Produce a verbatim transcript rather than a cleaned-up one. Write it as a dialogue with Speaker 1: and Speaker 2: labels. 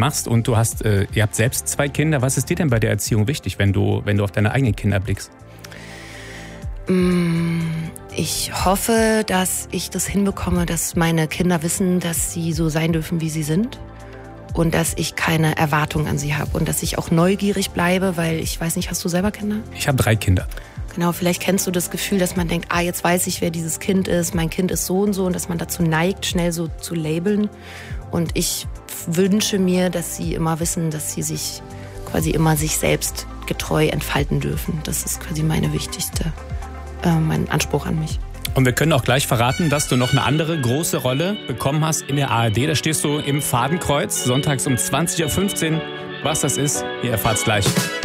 Speaker 1: machst und du hast, äh, ihr habt selbst zwei Kinder. Was ist dir denn bei der Erziehung wichtig, wenn du, wenn du auf deine eigenen Kinder blickst?
Speaker 2: Ich hoffe, dass ich das hinbekomme, dass meine Kinder wissen, dass sie so sein dürfen, wie sie sind. Und dass ich keine Erwartung an sie habe. Und dass ich auch neugierig bleibe, weil ich weiß nicht, hast du selber Kinder?
Speaker 1: Ich habe drei Kinder.
Speaker 2: Genau, vielleicht kennst du das Gefühl, dass man denkt, ah, jetzt weiß ich, wer dieses Kind ist, mein Kind ist so und so. Und dass man dazu neigt, schnell so zu labeln. Und ich wünsche mir, dass sie immer wissen, dass sie sich quasi immer sich selbst getreu entfalten dürfen. Das ist quasi meine wichtigste mein Anspruch an mich.
Speaker 1: Und wir können auch gleich verraten, dass du noch eine andere große Rolle bekommen hast in der A R D. Da stehst du im Fadenkreuz, sonntags um zwanzig Uhr fünfzehn. Was das ist, ihr erfahrt's gleich.